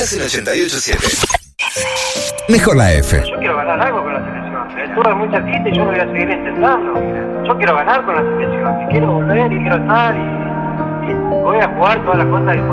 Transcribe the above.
Estás en 88.7. Mejor la F. Yo quiero ganar algo con la selección. Tuve mucha quita y yo me voy a seguir intentando. Yo quiero ganar con la selección. Y quiero volver y quiero estar y voy a jugar todas las cosas